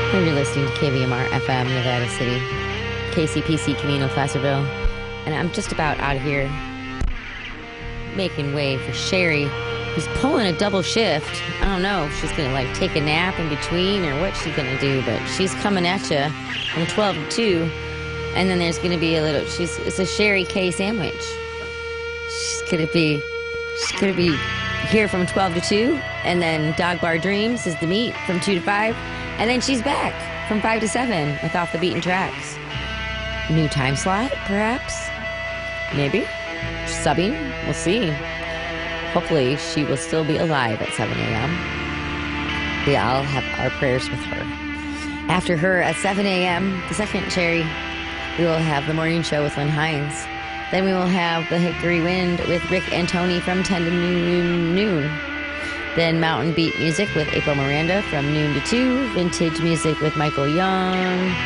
And you're listening to KVMR FM, Nevada City, KCPC Camino Placerville. And I'm just about out of here, making way for Sherry, who's pulling a double shift. I don't know if she's going to, like, take a nap in between or what she's going to do, but she's coming at you from 12 to 2. And then there's going to be it's a Sherry K sandwich. She's going to be here from 12 to 2. And then Dog Bar Dreams is the meat from 2 to 5. And then she's back from 5 to 7 with Off the Beaten Tracks. New time slot, perhaps? Maybe? Subbing? We'll see. Hopefully she will still be alive at 7 a.m. We all have our prayers with her. After her at 7 a.m., the second Cherry, we will have the morning show with Lynn Hines. Then we will have the Hickory Wind with Rick and Tony from 10 to noon. Then Mountain Beat Music with April Miranda from noon to 2. Vintage Music with Michael Young.